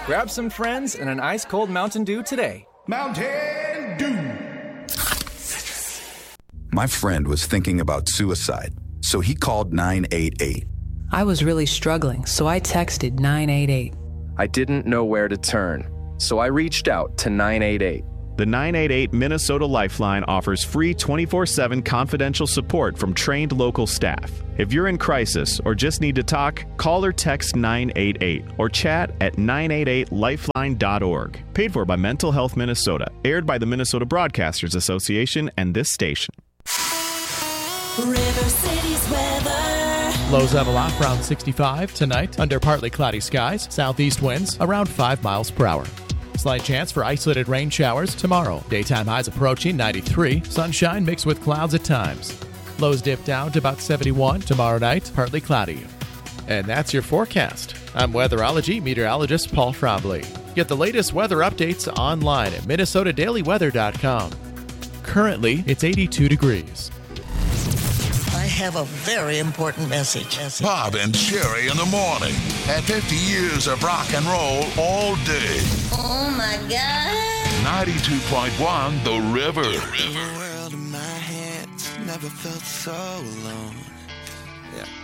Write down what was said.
Grab some friends and an ice-cold Mountain Dew today. Mountain Dew. My friend was thinking about suicide, so he called 988. I was really struggling, so I texted 988. I didn't know where to turn, so I reached out to 988. The 988 Minnesota Lifeline offers free 24/7 confidential support from trained local staff. If you're in crisis or just need to talk, call or text 988 or chat at 988lifeline.org. Paid for by Mental Health Minnesota. Aired by the Minnesota Broadcasters Association and this station. River City's weather. Lows level off around 65 tonight under partly cloudy skies. Southeast winds around 5 miles per hour. Slight chance for isolated rain showers tomorrow. Daytime highs approaching 93. Sunshine mixed with clouds at times. Lows dip down to about 71 tomorrow night, partly cloudy. And that's your forecast. I'm weatherology meteorologist Paul Frobley. Get the latest weather updates online at minnesotadailyweather.com. Currently, it's 82 degrees. I have a very important message. Bob and Sherry in the morning. At 50 years of rock and roll all day. Oh, my God. 92.1 The River. The world in my hands never felt so alone. Yeah.